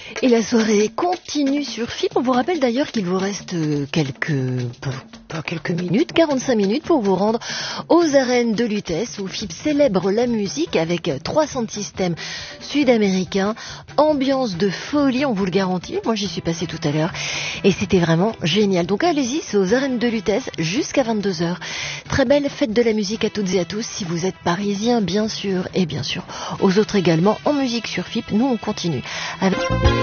Et la soirée continue sur FIP. On vous rappelle d'ailleurs qu'il vous reste quelques minutes, 45 minutes pour vous rendre aux arènes de Lutèce où FIP célèbre la musique avec 300 systèmes sud-américains. Ambiance de folie, on vous le garantit. Moi j'y suis passée tout à l'heure et c'était vraiment génial. Donc allez-y, c'est aux arènes de Lutèce jusqu'à 22h. Très belle fête de la musique à toutes et à tous. Si vous êtes parisiens bien sûr et bien sûr aux autres également en musique sur FIP. Nous on continue avec...